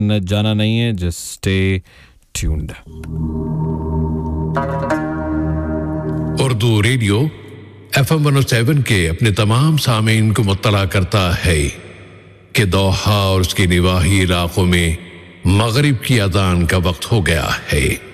न जाना नहीं है, just stay tuned. Urdu radio FM 107 के अपने तमाम सामीन को मुत्तला करता है कि दोहा और उसके निवाही इलाकों में मगरिब की अज़ान का वक्त हो गया है।